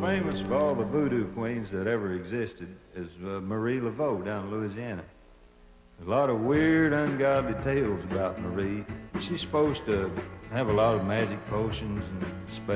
famous of all the voodoo queens that ever existed is Marie Laveau down in Louisiana. A lot of weird, ungodly tales about Marie. She's supposed to have a lot of magic potions and spells.